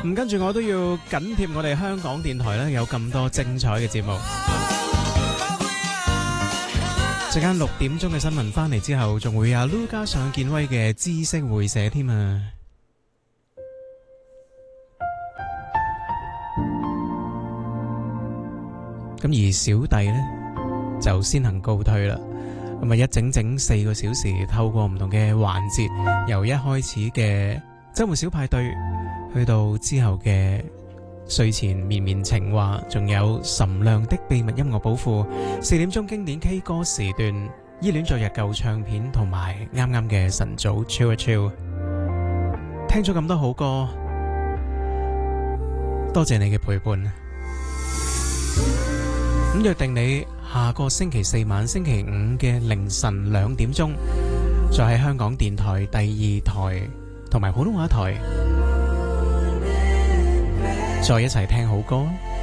咁跟住我都要緊貼我哋香港電台咧，有咁多精彩嘅節目。陣間6點鐘嘅新聞翻嚟之後，仲會有 Lu 加上建威嘅知識會社添啊！咁而小弟呢，就先行告退啦。咁啊，一整整4個小時，透過唔同嘅環節，由一開始嘅周末小派對，去到之後嘅睡前綿綿情話，仲有岑亮的秘密音樂寶庫，4點鐘經典 K 歌時段，依戀昨日舊唱片，同埋啱啱嘅晨早 chill 一 chill， 聽咗咁多好歌，多謝你嘅陪伴。咁約定你下個星期4晚星期5嘅凌晨2點鐘，再喺香港電台第2台同埋普通話台再一齊聽好歌。